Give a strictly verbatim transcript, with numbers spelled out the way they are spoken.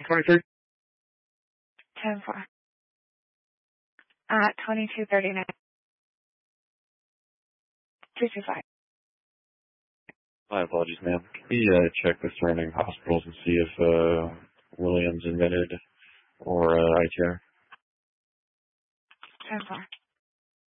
twenty-three? ten four. Uh, twenty-two thirty-nine. two two five. My apologies, ma'am. Can we uh, check the surrounding hospitals and see if uh, Williams invented or uh, I T R? ten four.